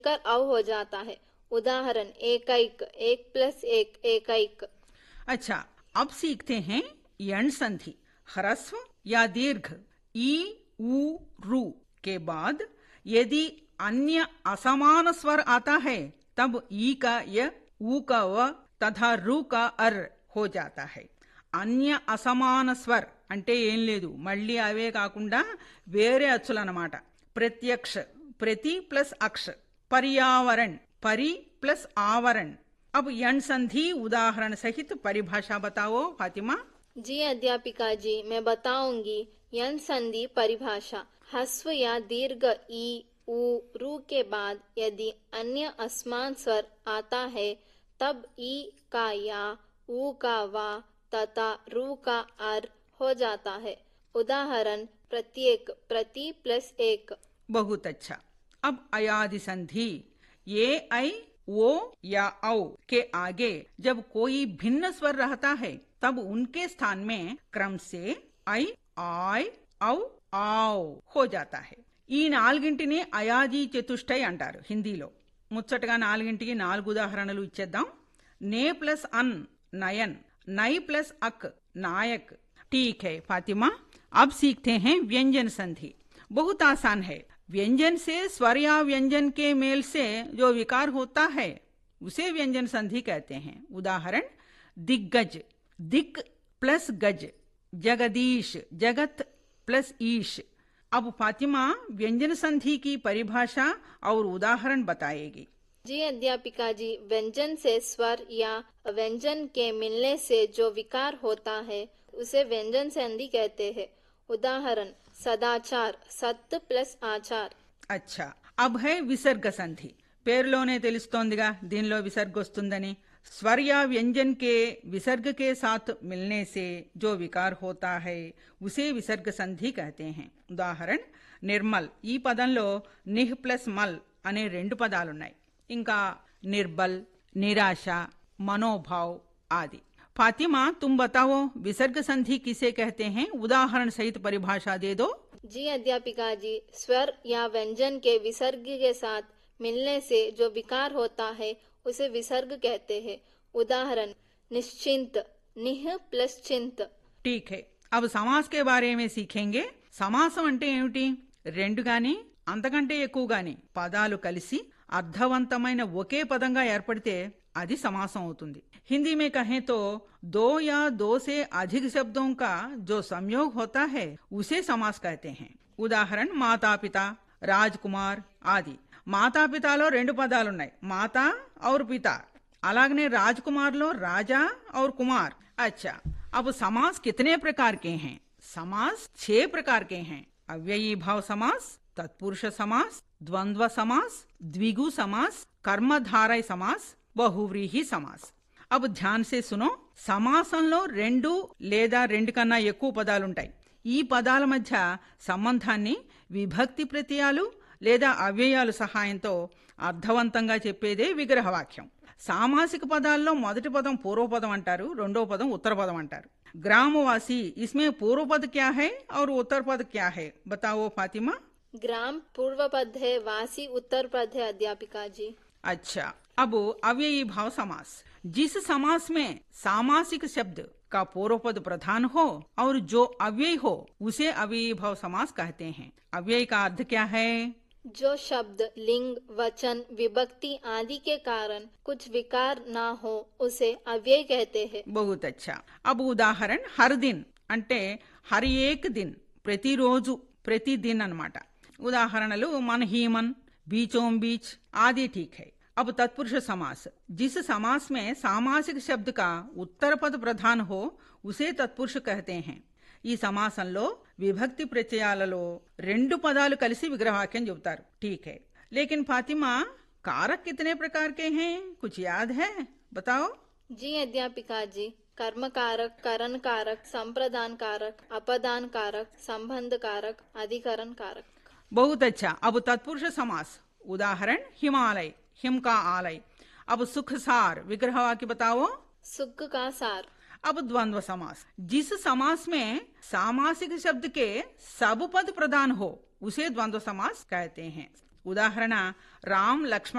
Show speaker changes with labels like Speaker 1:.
Speaker 1: कर अव हो जाता है। उदाहरण एकैक, एक प्लस एक, एकैक।
Speaker 2: अच्छा, अब सीखते हैं यण संधि। ह्रस्व या दीर्घ ई, ऊ, रू के बाद यदि अन्य असमान स्वर आता है तब ई का य, ऊ का व तथा रू का अर हो जाता है। అన్య అసమాన స్వర్ అంటే ఏం లేదు, మళ్ళీ అవే కాకుండా వేరే అచ్చులన్నమాట. ప్రత్యక్ష ప్రతి ప్లస్ అక్ష, पर्यावरण परि प्लस आवरण। अब यण संधि उदाहरण सहित परिभाषा बताओ फातिमा।
Speaker 1: जी अध्यापिका जी, मैं बताऊंगी। यन संधि परिभाषा। ह्रस्व या दीर्घ ई, ऊ, रू के बाद यदि अन्य असमान स्वर आता है तब ई का या, ऊ का वा तथा रू का अर हो जाता है। उदाहरण प्रत्येक, प्रति प्लस एक।
Speaker 2: बहुत अच्छा। अब अयादि संधि। ये ऐ, ओ या औ के आगे जब कोई भिन्न स्वर रहता है तब उनके स्थान में क्रम से ऐ, आय, औ, ఆవ్ हो जाता है। ఈ నాలుగింటిని అయాది చతుష్టయ అంటారు హిందీలో. ముచ్చటగా నాలుగింటికి 4 ఉదాహరణలు ఇచ్చేద్దాం. నే ప్లస్ అన్ నయన్, नई प्लस अक नायक। ठीक है फातिमा, अब सीखते हैं व्यंजन संधि। बहुत आसान है। व्यंजन से स्वर या व्यंजन के मेल से जो विकार होता है उसे व्यंजन संधि कहते हैं। उदाहरण दिग्गज, दिक प्लस गज, जगदीश, जगत प्लस ईश। अब फातिमा व्यंजन संधि की परिभाषा और उदाहरण बताएगी।
Speaker 1: जी अध्यापिका जी, व्यंजन से स्वर या व्यंजन के मिलने से जो विकार होता है उसे व्यंजन संधि कहते हैं। उदाहरण सदाचार, सत्य प्लस आचार।
Speaker 2: अच्छा, अब है विसर्ग संधि। పేరులోనే తెలుస్తోందిగా దీనిలో విసర్గ వస్తుందని. स्वर या व्यंजन के विसर्ग के साथ मिलने से जो विकार होता है उसे विसर्ग संधि कहते हैं. ఉదాహరణ నిర్మల్. ఈ పదంలో నిహ్ ప్లస్ మల్ అనే 2 పదాలున్నాయి. ఇంకా निर्बल, निराशा, मनोभाव आदि. फातिमा तुम बताओ विसर्ग संधि किसे कहते हैं, उदाहरण सहित परिभाषा दे दो।
Speaker 1: जी अध्यापिका जी, स्वर या व्यंजन के विसर्ग के साथ मिलने से जो विकार होता है उसे विसर्ग कहते हैं। उदाहरण निश्चिंत, निह प्लस चिंत।
Speaker 2: ठीक है, अब समास के बारे में सीखेंगे. సమాసం అంటే ఏమిటి? 2 గాని అంతకంటే ఎక్కువ గాని పదాలు కలిసి అర్థవంతమైన ఒకే పదంగా ఏర్పడితే అది సమాసం అవుతుంది. हिंदी में कहें तो 2 या 2 से अधिक शब्दों का जो संयोग होता है उसे समास कहते हैं. उदाहरण माता पिता, राजकुमार आदि. माता पिताలో 2 పదాలున్నాయి, మాతా और पिता. అలాగనే రాజకుమార్లో రాజా और कुमार. अच्छा, अब समास कितने प्रकार के हैं? समास 6 प्रकार के हैं. अव्ययी भाव समास, तत्पुरुष समास, द्वंद्व समास, द्विगु समास, कर्मधारय समास, బహువ్రీహి సమాస్. अब ध्यान से सुनो. సమాసంలో 2 లేదా 2 కన్నా ఎక్కువ పదాలుంటాయి. ఈ పదాల మధ్య సంబంధాన్ని విభక్తి ప్రత్యయాలు లేదా అవ్యయాలు సహాయంతో అర్థవంతంగా చెప్పేదే విగ్రహవాక్యం. సామాసిక పదాల్లో మొదటి పదం పూర్వపదం అంటారు, రెండో పదం ఉత్తర పదం అంటారు. ग्रामवासी, इसमें पूर्व पद क्या है और उत्तर पद क्या है, बताओ फातिमा.
Speaker 1: ग्राम पूर्व पद है, वासी उत्तर पद है अध्यापिका जी.
Speaker 2: अच्छा, अब अव्ययी भाव समास. जिस समास में सामासिक शब्द का पूर्व पद प्रधान हो और जो अव्यय हो उसे अव्ययी भाव समास कहते हैं. अव्यय का अर्थ क्या है?
Speaker 1: जो शब्द लिंग, वचन, विभक्ति आदि के कारण कुछ विकार ना हो उसे अव्यय कहते हैं.
Speaker 2: बहुत अच्छा. अब उदाहरण हर दिन అంటే हर एक दिन, ప్రతిరోజు, ప్రతి दिन అన్నమాట. ఉదాహరణలు मन ही मन, बीचों बीच आदि. ठीक है. अब तत्पुरुष समास. जिस समास में सामासिक शब्द का उत्तर पद प्रधान हो उसे तत्पुरुष कहते हैं. ఈ సమాసంలో విభక్తి ప్రత్యయాలలో 2 పదాలు కలిసి విగ్రహవాక్యం చెబుతారు. ठीक है. लेकिन फातिमा कारक कितने प्रकार के हैं, कुछ याद है, बताओ.
Speaker 1: जी अध्यापिका जी, कर्म कारक, करण कारक, संप्रदान कारक, अपदान कारक, संबंध कारक, अधिकरण कारक.
Speaker 2: बहुत अच्छा. अब तत्पुरुष समास. उदाहरण हिमालय, हिम का आलय. अब सुखसार विग्रहवाक्य बताओ.
Speaker 1: सुख का सार.
Speaker 2: अब द्वंद्व समास. जिस समास में सामासिक शब्द के सब पद प्रधान हो उसे द्वंद्व समास कहते हैं. ఉదాహరణ రామ్ లక్ష్మణ్